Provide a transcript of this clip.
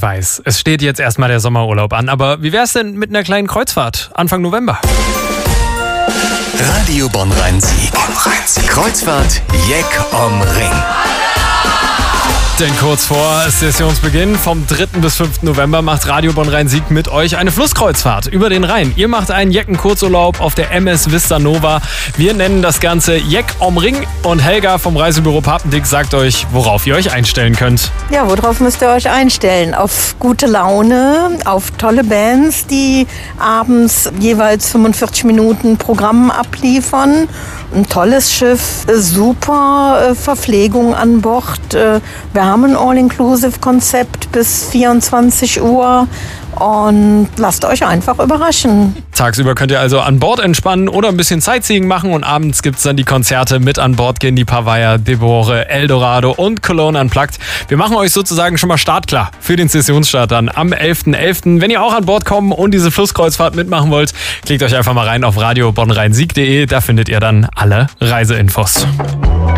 weiß, es steht jetzt erstmal der Sommerurlaub an, aber wie wär's denn mit einer kleinen Kreuzfahrt Anfang November? Radio Bonn-Rhein-Sieg. Kreuzfahrt Jeck om Ring. Denn kurz vor Sessionsbeginn vom 3. bis 5. November macht Radio Bonn-Rhein-Sieg mit euch eine Flusskreuzfahrt über den Rhein. Ihr macht einen Jecken-Kurzurlaub auf der MS Vista Nova. Wir nennen das Ganze Jeck om Ring und Helga vom Reisebüro Papendick sagt euch, worauf ihr euch einstellen könnt. Ja, worauf müsst ihr euch einstellen? Auf gute Laune, auf tolle Bands, die abends jeweils 45 Minuten Programm abliefern. Ein tolles Schiff, super Verpflegung an Bord. Wir haben ein All-Inclusive-Konzept bis 24 Uhr und lasst euch einfach überraschen. Tagsüber könnt ihr also an Bord entspannen oder ein bisschen Sightseeing machen und abends gibt's dann die Konzerte. Mit an Bord gehen die Pavaya, Debore, Eldorado und Cologne Unplugged. Wir machen euch sozusagen schon mal startklar für den Sessionsstart dann am 11.11. Wenn ihr auch an Bord kommen und diese Flusskreuzfahrt mitmachen wollt, klickt euch einfach mal rein auf radiobonnrheinsieg.de. Da findet ihr dann alle Reiseinfos.